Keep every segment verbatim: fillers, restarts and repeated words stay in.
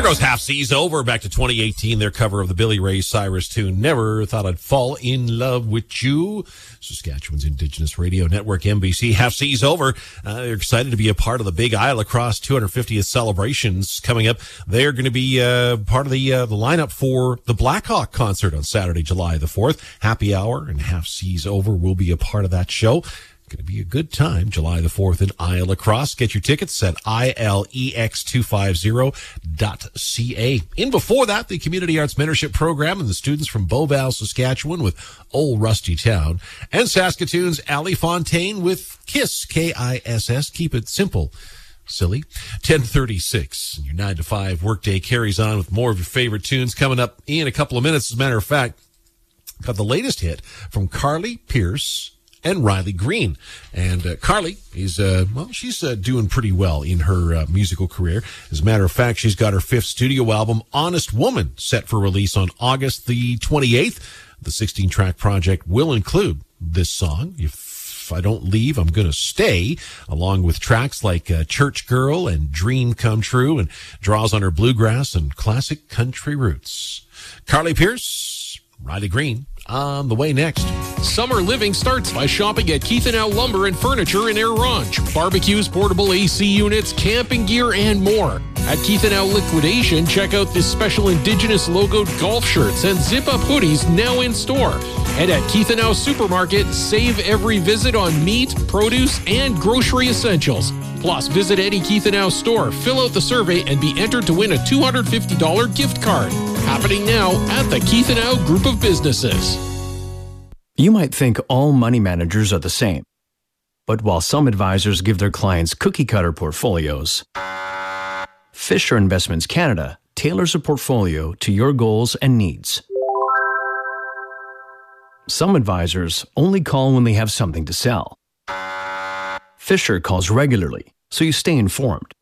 There goes Half Seas Over, back to twenty eighteen, their cover of the Billy Ray Cyrus tune, Never Thought I'd Fall in Love with You. Saskatchewan's Indigenous Radio Network, N B C. Half Seas Over. Uh, they're excited to be a part of the big Isle Lacrosse two hundred fiftieth celebrations coming up. They're going to be uh, part of the uh, the lineup for the Blackhawk concert on Saturday, July the fourth. Happy Hour and Half Seas Over will be a part of that show. Going to be a good time, July the fourth in Isle Lacrosse. Get your tickets at I L E X two fifty dot C A. In before that, the Community Arts Mentorship Program and the students from Beauval, Saskatchewan with Old Rusty Town. And Saskatoon's Ali Fontaine with KISS, K I S S. Keep it simple, silly. ten thirty-six. Your nine to five workday carries on with more of your favorite tunes coming up in a couple of minutes. As a matter of fact, got the latest hit from Carly Pearce and Riley Green. And uh, Carly is, uh, well, she's uh, doing pretty well in her uh, musical career. As a matter of fact, she's got her fifth studio album, Honest Woman, set for release on August the twenty-eighth. The sixteen-track project will include this song, If I Don't Leave, I'm Gonna Stay, along with tracks like uh, Church Girl and Dream Come True, and draws on her bluegrass and classic country roots. Carly Pearce, Riley Green, on the way next. Summer living starts by shopping at Keith and Al Lumber and Furniture in Air Ronge. Barbecues, portable A C units, camping gear, and more. At Keith and Al Liquidation, check out the special Indigenous logoed golf shirts and zip-up hoodies now in store. And at Keith and Al Supermarket, save every visit on meat, produce, and grocery essentials. Plus, visit any Keith and Al store, fill out the survey, and be entered to win a two hundred fifty dollars gift card. Happening now at the Keith and Al Group of Businesses. You might think all money managers are the same. But while some advisors give their clients cookie-cutter portfolios, Fisher Investments Canada tailors a portfolio to your goals and needs. Some advisors only call when they have something to sell. Fisher calls regularly, so you stay informed.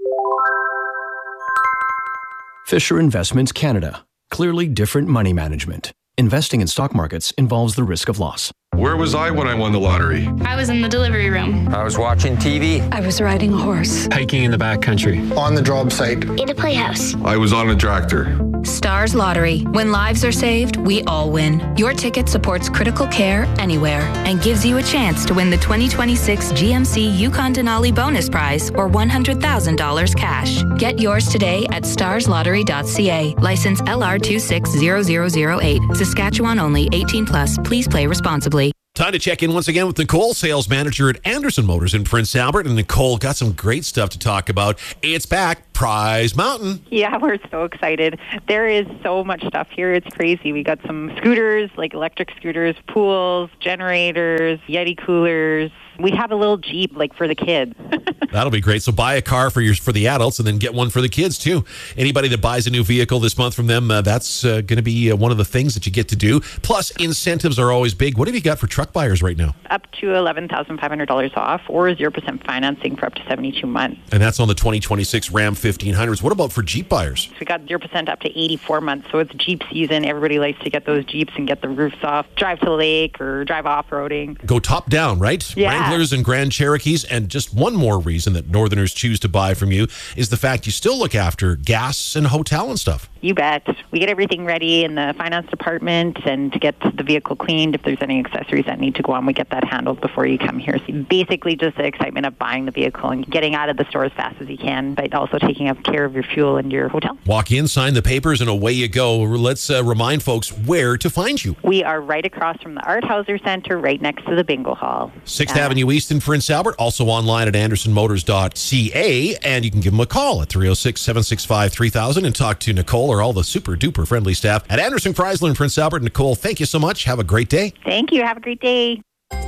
Fisher Investments Canada. Clearly different money management. Investing in stock markets involves the risk of loss. Where was I when I won the lottery? I was in the delivery room. I was watching T V. I was riding a horse. Hiking in the backcountry. On the job site. In a playhouse. I was on a tractor. Stars Lottery. When lives are saved, we all win. Your ticket supports critical care anywhere and gives you a chance to win the twenty twenty-six G M C Yukon Denali bonus prize or one hundred thousand dollars cash. Get yours today at stars lottery dot c a. License L R two six zero zero zero eight. Saskatchewan only. eighteen plus. Please play responsibly. Time to check in once again with Nicole, sales manager at Anderson Motors in Prince Albert. And Nicole, got some great stuff to talk about. It's back, Prize Mountain. Yeah, we're so excited. There is so much stuff here. It's crazy. We got some scooters, like electric scooters, pools, generators, Yeti coolers. We have a little Jeep, like, for the kids. That'll be great. So buy a car for your for the adults and then get one for the kids, too. Anybody that buys a new vehicle this month from them, uh, that's uh, going to be uh, one of the things that you get to do. Plus, incentives are always big. What have you got for truck buyers right now? Up to eleven thousand five hundred dollars off or zero percent financing for up to seventy-two months. And that's on the twenty twenty-six Ram fifteen hundreds. What about for Jeep buyers? So we got zero percent up to eighty-four months. So it's Jeep season. Everybody likes to get those Jeeps and get the roofs off, drive to the lake or drive off-roading. Go top down, right? Yeah. Wranglers and Grand Cherokees. And just one more reason that Northerners choose to buy from you is the fact you still look after gas and hotel and stuff. You bet. We get everything ready in the finance department, and to get the vehicle cleaned, if there's any accessories that need to go on, we get that handled before you come here. So basically just the excitement of buying the vehicle and getting out of the store as fast as you can, but also taking up care of your fuel and your hotel. Walk in, sign the papers, and away you go. Let's uh, remind folks where to find you. We are right across from the Art Hauser Center, right next to the bingo hall. sixth uh, Avenue East in Prince Albert, also online at anderson motors dot c a, and you can give them a call at three oh six, seven six five, three thousand and talk to Nicole or all the super duper friendly staff at Anderson Chrysler in Prince Albert. Nicole, thank you so much. Have a great day. Thank you. Have a great day.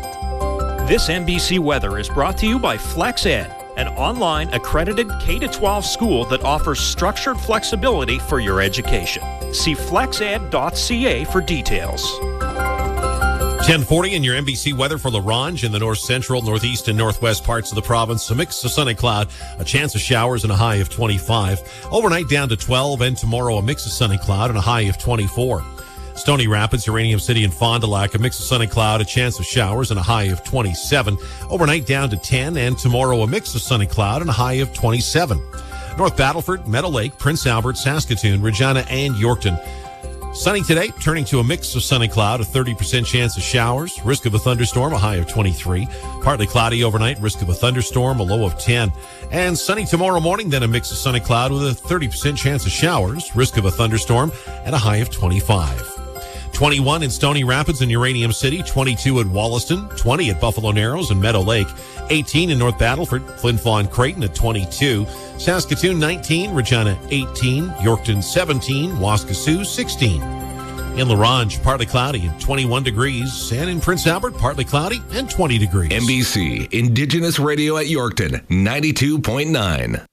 This N B C Weather is brought to you by FlexEd, an online accredited K through twelve school that offers structured flexibility for your education. See flex ed dot c a for details. ten forty in your N B C weather for La Ronge in the north central, northeast, and northwest parts of the province. A mix of sun and cloud, a chance of showers, and a high of twenty-five. Overnight down to twelve, and tomorrow a mix of sun and cloud and a high of twenty-four. Stony Rapids, Uranium City, and Fond du Lac, a mix of sun and cloud, a chance of showers, and a high of twenty-seven. Overnight down to ten, and tomorrow a mix of sun and cloud and a high of twenty-seven. North Battleford, Meadow Lake, Prince Albert, Saskatoon, Regina, and Yorkton. Sunny today, turning to a mix of sun and cloud, a thirty percent chance of showers, risk of a thunderstorm, a high of twenty-three. Partly cloudy overnight, risk of a thunderstorm, a low of ten. And sunny tomorrow morning, then a mix of sun and cloud with a thirty percent chance of showers, risk of a thunderstorm, and a high of twenty-five. twenty-one in Stony Rapids and Uranium City, twenty-two at Wollaston, twenty at Buffalo Narrows and Meadow Lake, eighteen in North Battleford, Flin Flon Creighton at twenty-two, Saskatoon nineteen, Regina eighteen, Yorkton seventeen, Waskesiu sixteen. In La Ronge, partly cloudy and twenty-one degrees, and in Prince Albert, partly cloudy and twenty degrees. N B C Indigenous Radio at Yorkton, ninety-two point nine.